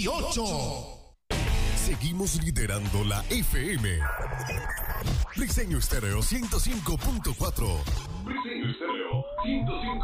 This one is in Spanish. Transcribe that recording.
18. Seguimos liderando la FM. Briseño Estéreo 105.4. Briseño Estéreo 105.